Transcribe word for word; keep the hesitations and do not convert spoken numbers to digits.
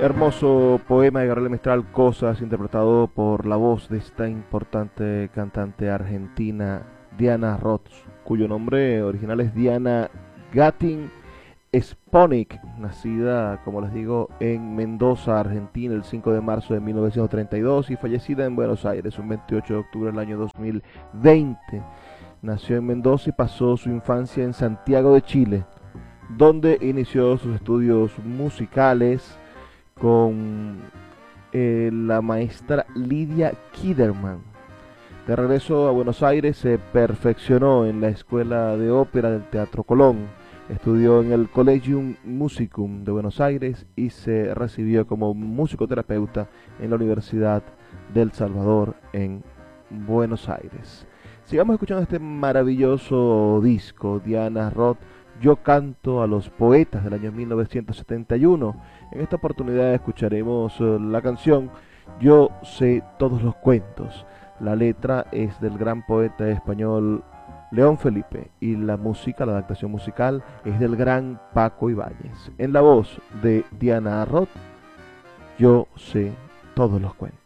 Hermoso poema de Gabriela Mistral, Cosas, interpretado por la voz de esta importante cantante argentina, Diana Roth, cuyo nombre original es Diana Gattin Sponik, nacida, como les digo, en Mendoza, Argentina, el cinco de marzo de mil novecientos treinta y dos y fallecida en Buenos Aires, un veintiocho de octubre del año dos mil veinte. Nació en Mendoza y pasó su infancia en Santiago de Chile, donde inició sus estudios musicales con eh, la maestra Lidia Kiderman. De regreso a Buenos Aires se perfeccionó en la Escuela de Ópera del Teatro Colón, estudió en el Collegium Musicum de Buenos Aires y se recibió como musicoterapeuta en la Universidad del Salvador en Buenos Aires. Sigamos escuchando este maravilloso disco, Diana Roth, Yo canto a los poetas, del año mil novecientos setenta y uno. En esta oportunidad escucharemos uh, la canción Yo sé todos los cuentos. La letra es del gran poeta español León Felipe y la música, la adaptación musical, es del gran Paco Ibáñez. En la voz de Diana Roth, Yo sé todos los cuentos.